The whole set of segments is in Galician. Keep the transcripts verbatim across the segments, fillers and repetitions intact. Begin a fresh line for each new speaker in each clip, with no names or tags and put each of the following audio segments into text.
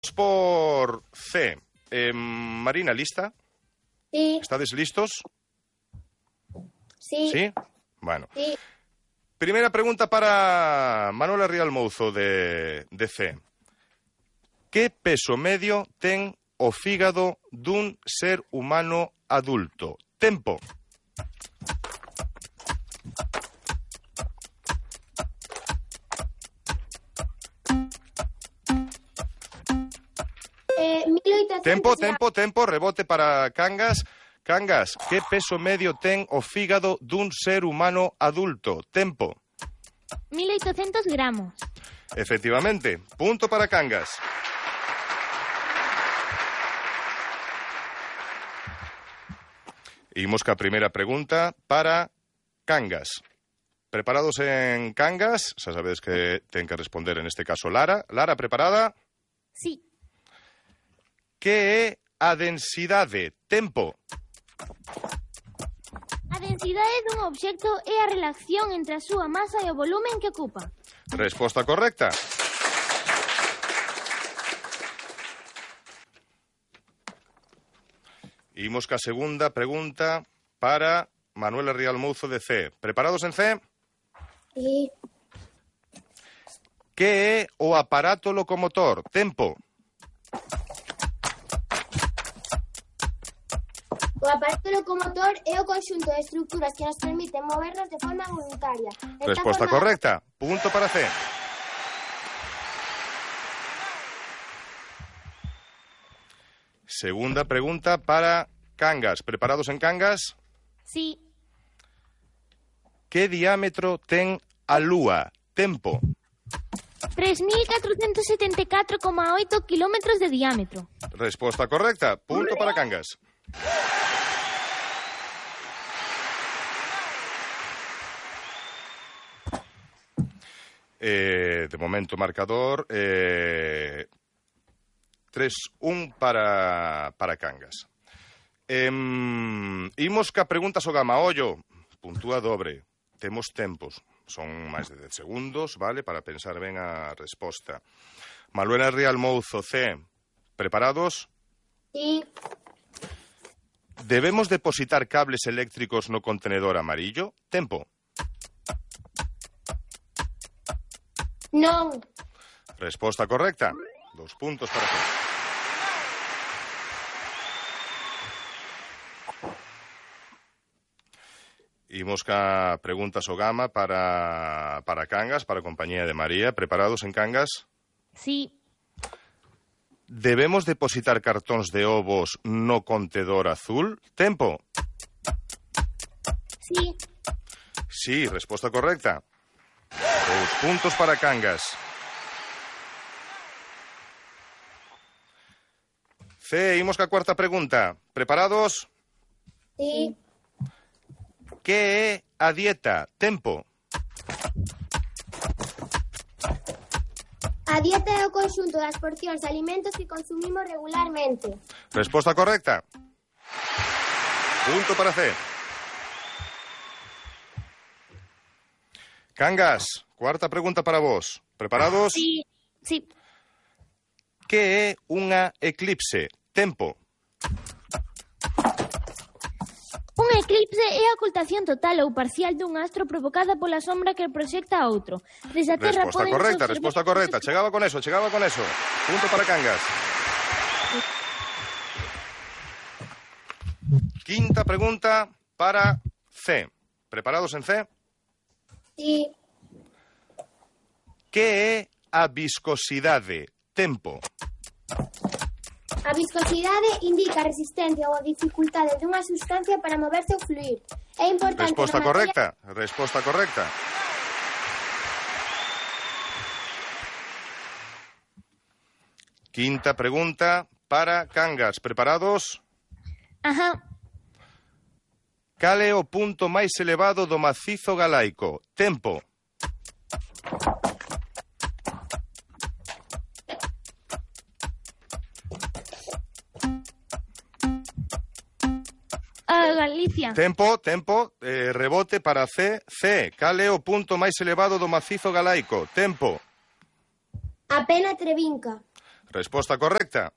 por C. Eh, Marina, ¿lista?
Sí.
¿Estáis listos?
Sí.
¿Sí? Bueno.
Sí.
Primeira pregunta para Manuela Rial Mouzo de, de C. Que peso medio ten o fígado dun ser humano adulto? Tempo.
Eh, mil oitocentos
Tempo, tempo, tempo, rebote para Cangas. Cangas, que peso medio ten o fígado dun ser humano adulto? Tempo.
mil ochocientos gramos.
Efectivamente, punto para Cangas. Imos ca primeira pregunta para Cangas. Preparados en Cangas? Xa sabedes que ten que responder en este caso Lara. Lara, preparada?
Sí.
Que é a densidade? Tempo.
A densidade dun obxecto é a relación entre a súa masa e o volumen que ocupa.
Resposta correcta. Imos ca segunda pregunta para Manuela Rial Mouzo de C. Preparados en C?
Sí.
Que é o aparato locomotor? Tempo.
O aparato locomotor é o conxunto de estructuras que nos permiten movernos de forma voluntaria. Está
Resposta
formado-
correcta. Punto para C. Segunda pregunta para Cangas. ¿Preparados en Cangas?
Sí.
Que diámetro ten a Lúa? Tempo.
tres mil catrocentos setenta e catro coma oito kilómetros de diámetro.
Resposta correcta. Punto para Cangas. Eh, de momento marcador eh, tres un para, para Cangas. Eh, imos ca preguntas o gama. Ollo, puntúa dobre. Temos tempos. Son máis de dez segundos, vale, para pensar ben a resposta. Manuela Rial Mouzo, C. Preparados?
Sí.
Debemos depositar cables eléctricos no contenedor amarillo? Tempo.
Non.
Resposta correcta. Dos puntos para ti. Imos ca preguntas o gama para, para Cangas, para a compañía de María. Preparados en Cangas?
Sí.
Debemos depositar cartóns de ovos no contedor azul? Tempo.
Sí.
Sí, resposta correcta. Dos puntos para Cangas. C, imos ca cuarta pregunta. Preparados?
Sí.
Que é a dieta? Tempo.
A dieta é o conxunto das porcións de alimentos que consumimos regularmente.
Resposta correcta. Punto para C. Cangas, cuarta pregunta para vos. Preparados?
Sí. Sí.
Que é unha eclipse? Tempo.
Un eclipse é a ocultación total ou parcial dun astro provocada pola sombra que proxecta a outro. Desde a Terra
Resposta
poden
correcta,
observar-
resposta correcta. Chegaba con eso, chegaba con eso. Punto para Cangas. Quinta pregunta para C. ¿Preparados en C?
Sí.
Que é a viscosidade? Tempo.
A viscosidade indica a resistencia ou a dificultade dunha sustancia para moverse ou fluir. É importante...
Resposta
na materia-
correcta, resposta correcta. Quinta pregunta para Cangas. ¿Preparados?
Ajá.
Cal é o punto máis elevado do macizo galaico? Tempo.
A Galicia.
Tempo, tempo, eh, rebote para C. C. Cal é o punto máis elevado do macizo galaico? Tempo.
A pena Trevinca.
Resposta correcta.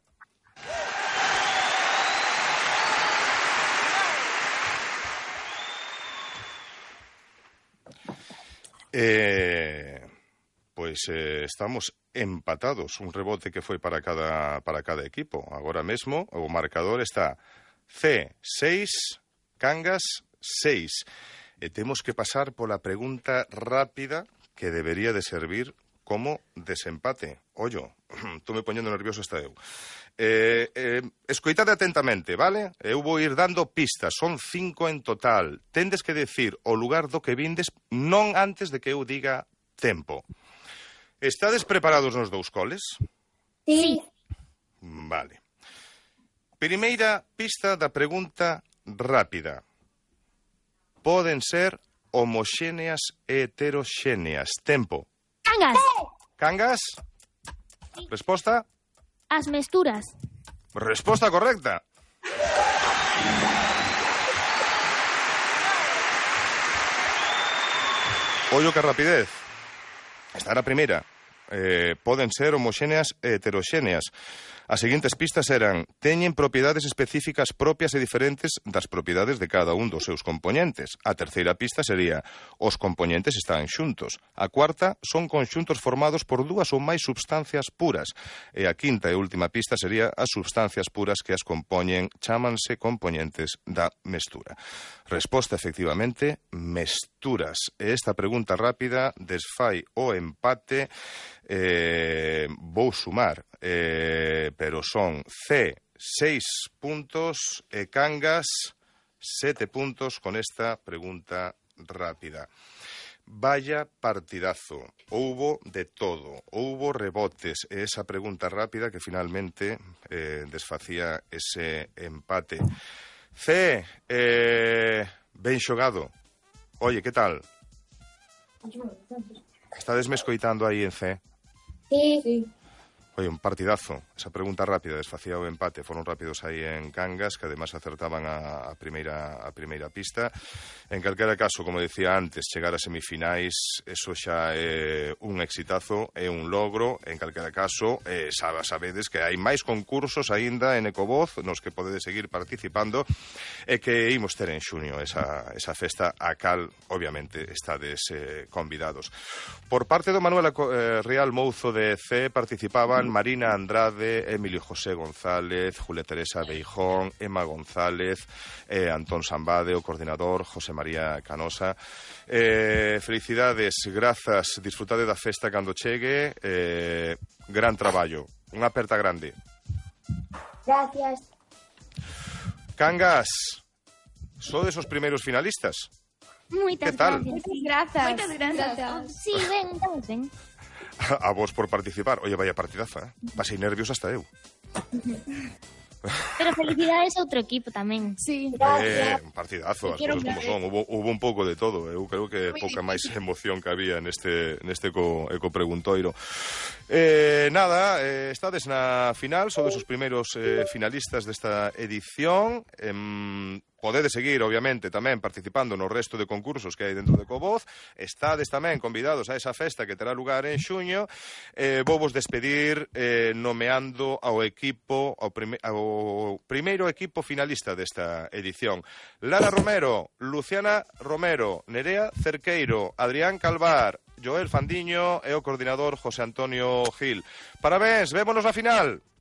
Eh, pues eh, estamos empatados, un rebote que foi para cada, para cada equipo. Agora mesmo o marcador está C seis, Cangas seis. E temos que pasar pola pregunta rápida que debería de servir como desempate. Ollo, estou me poñendo nervioso hasta eu. Eh, eh, escoitade atentamente, vale? Eu vou ir dando pistas, son cinco en total. Tendes que decir o lugar do que vindes non antes de que eu diga tempo. Estades preparados nos dous coles?
Sí.
Vale. Primeira pista da pregunta rápida. Poden ser homoxéneas e heteroxéneas. Tempo.
Cangas.
Cangas? Resposta?
As mesturas.
Resposta correcta. Ollo que rapidez. Esta era a primeira. Eh, poden ser homoxéneas e heteroxéneas. As seguintes pistas eran: teñen propiedades específicas propias e diferentes das propiedades de cada un dos seus compoñentes. A terceira pista sería: os compoñentes están xuntos. A cuarta: son conxuntos formados por dúas ou máis substancias puras. E a quinta e última pista sería: as substancias puras que as compoñen chámanse compoñentes da mestura. Resposta, efectivamente, mesturas. E esta pregunta rápida desfai o empate. Eh, vou sumar, eh, pero son C seis puntos e Cangas sete puntos con esta pregunta rápida. Vaya partidazo, houbo de todo, houbo rebotes e esa pregunta rápida que finalmente eh, desfacía ese empate. C, eh, ben xogado. Oye, que tal? Estades me escoitando aí en C?
Sí. Sí.
Oye, un partidazo. Esa pregunta rápida desfacía o empate. Foron rápidos aí en Cangas, que además acertaban a, a primeira a primeira pista. En calquera caso, como decía antes, chegar a semifinais, eso xa é un exitazo, é un logro. En calquera caso, eh, sabedes que hai máis concursos aínda en Ecovoz nos que podedes seguir participando e que imos ter en xuño esa, esa festa a cal, obviamente, estades eh, convidados. Por parte do Manuel eh, Real Mouzo de C participaban Marina Andrade, Emilio José González, Julia Teresa Beijón, Emma González, eh, Antón Sambade, o coordinador, José María Canosa. Eh, felicidades, grazas, disfrutade da festa cando chegue, eh, gran traballo, unha aperta grande.
Gracias.
Cangas, sodes os primeiros finalistas.
Moitas
Que tal?
gracias.
Grazas.
Moitas grazas. Sí, ben, estamos ben.
A vos por participar. Oye, vaya partidaza, eh? Pasei nervios hasta eu.
Pero felicidades a outro equipo tamén.
Sí.
Eh, un partidazo, as
Quiero
cosas como
ver.
son. Hubo, hubo un pouco de todo. Eu creo que pouca máis emoción que había neste, neste eco, eco preguntoiro. Eh, nada, eh, estades na final, sodes os primeiros eh, finalistas desta edición. Eh, Podedes seguir, obviamente, tamén participando no resto de concursos que hai dentro de Ecovoz. Estades tamén convidados a esa festa que terá lugar en xuño. Eh, vou vos despedir eh, nomeando ao equipo, ao, prime, ao primeiro equipo finalista desta edición. Lara Romero, Luciana Romero, Nerea Cerqueiro, Adrián Calvar, Joel Fandiño e o coordinador José Antonio Gil. Parabéns, vémonos na final.